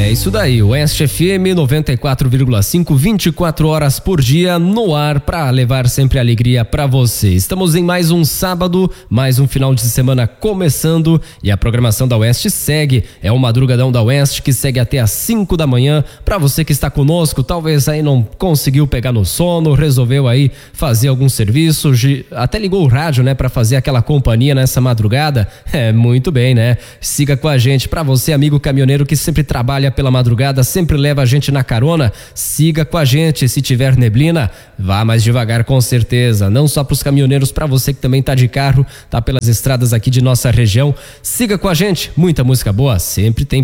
É isso daí, o Oeste FM 94,5, 24 horas por dia no ar para levar sempre alegria para você. Estamos em mais um sábado, mais um final de semana começando e a programação da Oeste segue. É o Madrugadão da Oeste que segue até às 5 da manhã. Para você que está conosco, talvez aí não conseguiu pegar no sono, resolveu aí fazer algum serviço, até ligou o rádio, né, para fazer aquela companhia nessa madrugada. Muito bem, né? Siga com a gente. Para você, amigo caminhoneiro que sempre trabalha pela madrugada, sempre leva a gente na carona, siga com a gente. Se tiver neblina, vá mais devagar, com certeza, não só para os caminhoneiros, para você que também tá de carro, tá pelas estradas aqui de nossa região, siga com a gente. Muita música boa sempre tem